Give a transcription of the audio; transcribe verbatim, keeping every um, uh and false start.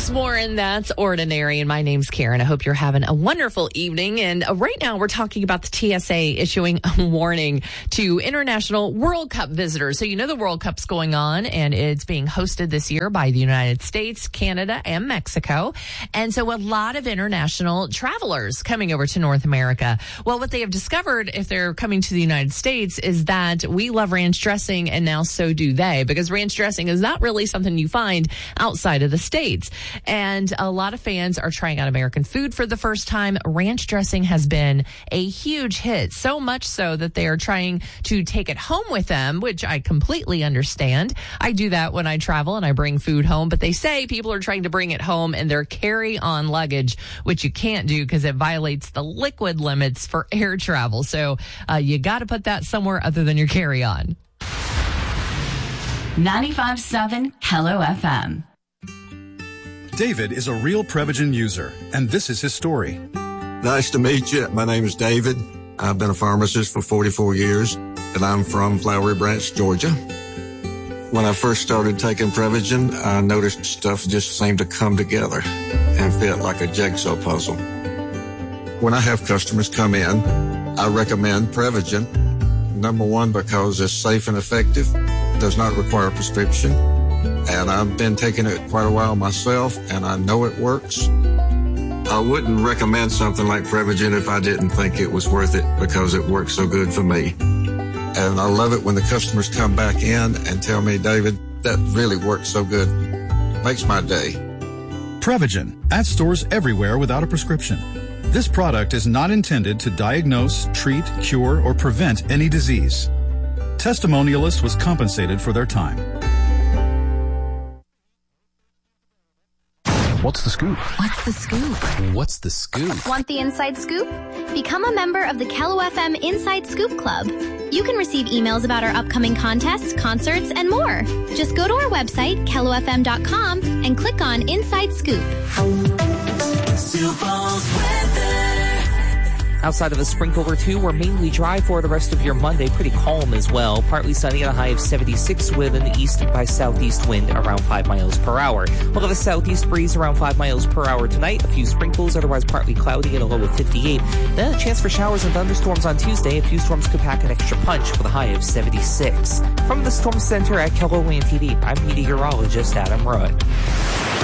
This morning, that's Ordinary, and my name's Karen. I hope you're having a wonderful evening. And uh, right now, we're talking about the T S A issuing a warning to international World Cup visitors. So you know the World Cup's going on, and it's being hosted this year by the United States, Canada, and Mexico. And so a lot of international travelers coming over to North America. Well, what they have discovered, if they're coming to the United States, is that we love ranch dressing, and now so do they, because ranch dressing is not really something you find outside of the States. And a lot of fans are trying out American food for the first time. Ranch dressing has been a huge hit, so much so that they are trying to take it home with them, which I completely understand. I do that when I travel and I bring food home, but they say people are trying to bring it home in their carry-on luggage, which you can't do because it violates the liquid limits for air travel. So uh, you got to put that somewhere other than your carry-on. ninety-five point seven Hello F M. David is a real Prevagen user, and this is his story. Nice to meet you. My name is David. I've been a pharmacist for forty-four years, and I'm from Flowery Branch, Georgia. When I first started taking Prevagen, I noticed stuff just seemed to come together and fit like a jigsaw puzzle. When I have customers come in, I recommend Prevagen. Number one, because it's safe and effective, does not require a prescription. And I've been taking it quite a while myself, and I know it works. I wouldn't recommend something like Prevagen if I didn't think it was worth it, because it works so good for me. And I love it when the customers come back in and tell me, David, that really works so good. Makes my day. Prevagen, at stores everywhere without a prescription. This product is not intended to diagnose, treat, cure, or prevent any disease. Testimonialist was compensated for their time. What's the scoop? What's the scoop? What's the scoop? Want the inside scoop? Become a member of the Kello F M Inside Scoop Club. You can receive emails about our upcoming contests, concerts, and more. Just go to our website, kello f m dot com, and click on Inside Scoop. Outside of a sprinkle or two, we're mainly dry for the rest of your Monday. Pretty calm as well. Partly sunny at a high of seventy-six with an east by southeast wind around five miles per hour. We'll have a southeast breeze around five miles per hour tonight. A few sprinkles, otherwise partly cloudy at a low of fifty-eight. Then a chance for showers and thunderstorms on Tuesday. A few storms could pack an extra punch with a high of seventy-six. From the Storm Center at Kello Land T V, I'm meteorologist Adam Rudd.